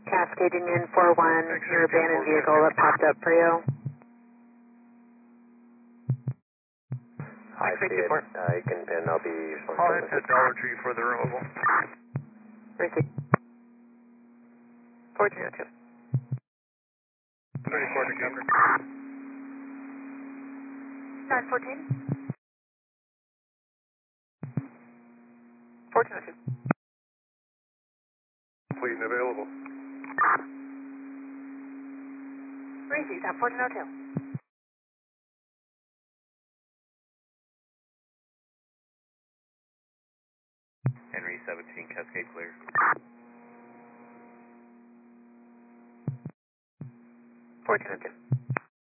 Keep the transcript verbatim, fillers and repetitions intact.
Cascade Union four one, your abandoned vehicle that popped up for you. I see it. Uh, you can pin, I'll be... I'll head to Dollar Tree for the removal. Receive. fourteen oh two. thirty-four to cover. nine fourteen. fourteen oh two. Complete and available. Receive, at fourteen oh two. Henry seventeen, Cascade clear. fourteen oh two.